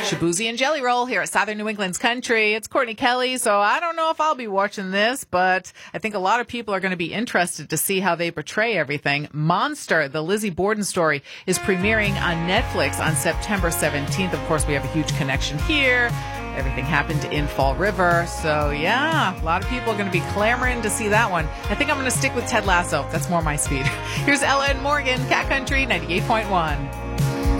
Shabuzi and Jelly Roll here at Southern New England's Country. It's Courtney Kelly, so I don't know if I'll be watching this, but I think a lot of people are going to be interested to see how they portray everything. Monster, the Lizzie Borden story, is premiering on Netflix on September 17th. Of course, we have a huge connection here. Everything happened in Fall River. So, yeah, a lot of people are going to be clamoring to see that one. I think I'm going to stick with Ted Lasso. That's more my speed. Here's Ella and Morgan, Cat Country 98.1.